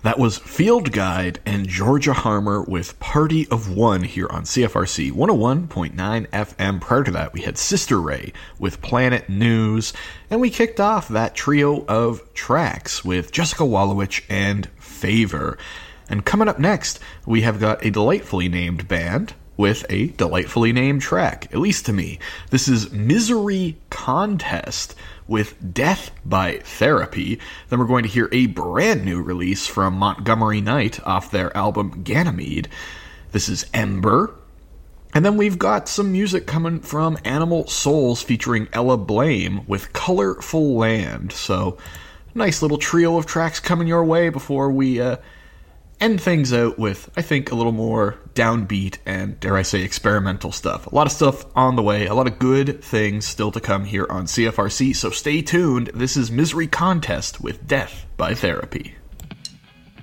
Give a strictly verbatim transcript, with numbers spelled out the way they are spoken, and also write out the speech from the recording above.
That was Field Guide and Georgia Harmer with Party of One here on C F R C one oh one point nine F M. Prior to that, we had Sister Ray with Planet News, and we kicked off that trio of tracks with Jessica Wallowich and Favor. And coming up next, we have got a delightfully named band with a delightfully named track, at least to me. This is Misery Contest with Death by Therapy. Then we're going to hear a brand new release from Montgomery Knight off their album Ganymede. This is Ember. And then we've got some music coming from Animal Souls featuring Ella Blame with Colorful Land. So, nice little trio of tracks coming your way before we uh, end things out with, I think, a little more downbeat and, dare I say, experimental stuff. A lot of stuff on the way, a lot of good things still to come here on C F R C, so stay tuned. This is Misery Contest with Death by Therapy.